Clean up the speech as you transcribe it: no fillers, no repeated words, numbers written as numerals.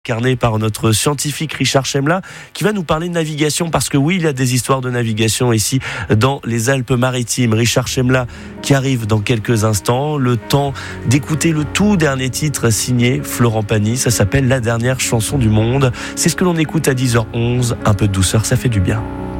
Incarné par notre scientifique Richard Chemla qui va nous parler de navigation parce que oui, il y a des histoires de navigation ici dans les Alpes-Maritimes. Richard Chemla qui arrive dans quelques instants. Le temps d'écouter le tout dernier titre signé Florent Pagny. Ça s'appelle La dernière chanson du monde. C'est ce que l'on écoute à 10h11. Un peu de douceur, ça fait du bien.